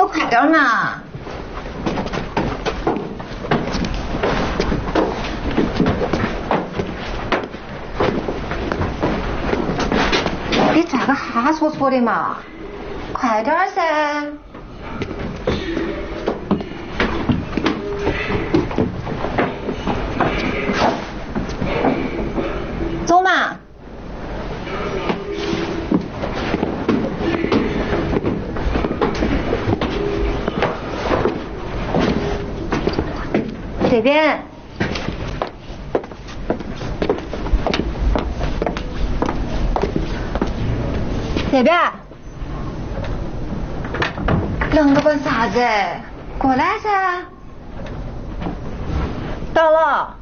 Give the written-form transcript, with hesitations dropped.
快点嘛！你咋个哈戳戳的嘛？快点噻！走嘛！这边。这边。愣着干啥子？过来噻！到了。